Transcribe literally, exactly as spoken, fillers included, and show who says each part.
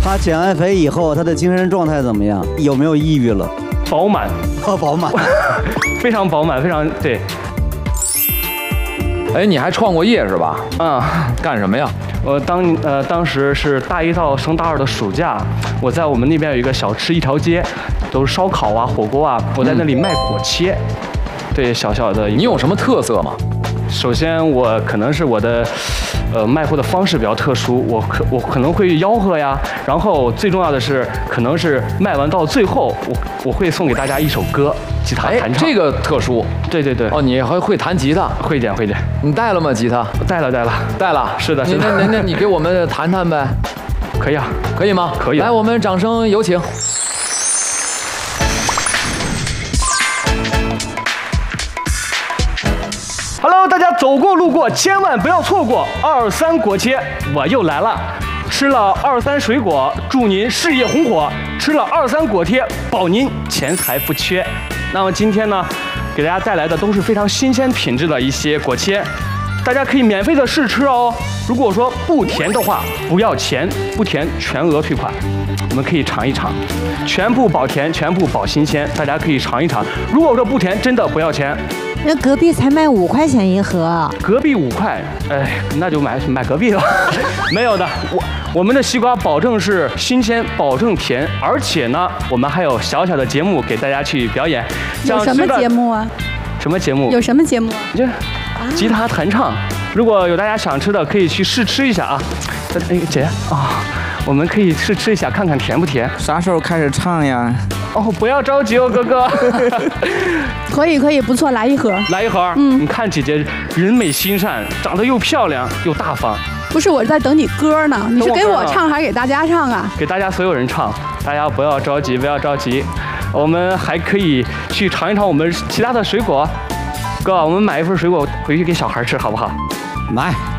Speaker 1: 他减完肥以后，他的精神状态怎么样？有没有抑郁了？
Speaker 2: 饱满，
Speaker 1: 哦，饱满，
Speaker 2: 非常饱满，非常对。
Speaker 3: 哎，你还创过业是吧？
Speaker 2: 啊、
Speaker 3: 嗯，干什么呀？
Speaker 2: 我当呃当时是大一到升大二的暑假，我在我们那边有一个小吃一条街，都是烧烤啊、火锅啊，我在那里卖果切。嗯、对，小小的。
Speaker 3: 你有什么特色吗？
Speaker 2: 首先，我可能是我的，呃，卖货的方式比较特殊，我可我可能会吆喝呀，然后最重要的是，可能是卖完到最后，我我会送给大家一首歌，吉他弹唱。
Speaker 3: 这个特殊。
Speaker 2: 对对对。
Speaker 3: 哦，你还会弹吉他？
Speaker 2: 会点会点。
Speaker 3: 你带了吗？吉他？
Speaker 2: 带了带了
Speaker 3: 带了。
Speaker 2: 是的，是的。
Speaker 3: 那那那你给我们弹弹呗？
Speaker 2: 可以啊，
Speaker 3: 可以吗？
Speaker 2: 可以。
Speaker 3: 来，我们掌声有请。
Speaker 2: Hello， 大家走过路过千万不要错过二三果切，我又来了。吃了二三水果，祝您事业红火；吃了二三果贴，保您钱财不缺。那么今天呢，给大家带来的都是非常新鲜品质的一些果切，大家可以免费的试吃哦。如果说不甜的话，不要钱，不甜全额退款。我们可以尝一尝，全部保甜，全部保新鲜，大家可以尝一尝。如果说不甜，真的不要钱。
Speaker 4: 那隔壁才卖五块钱一盒，
Speaker 2: 隔壁五块，哎，那就买买隔壁了。没有的，我我们的西瓜保证是新鲜，保证甜，而且呢，我们还有小小的节目给大家去表演。
Speaker 5: 有什么节目啊？
Speaker 2: 什么节目？
Speaker 5: 有什么节目？
Speaker 2: 就吉他弹唱。如果有大家想吃的，可以去试吃一下啊。哎，姐啊、哦，我们可以试吃一下，看看甜不甜。
Speaker 6: 啥时候开始唱呀？
Speaker 2: 哦，不要着急哦，哥哥。
Speaker 5: 可以可以，不错，来一盒。
Speaker 2: 来一盒。嗯，你看姐姐人美心善，长得又漂亮又大方。
Speaker 5: 不是，我在等你歌呢。你是给我唱还是给大家唱啊？
Speaker 2: 给大家所有人唱，大家不要着急，不要着急。我们还可以去尝一尝我们其他的水果。哥，我们买一份水果回去给小孩吃，好不好？
Speaker 1: 买。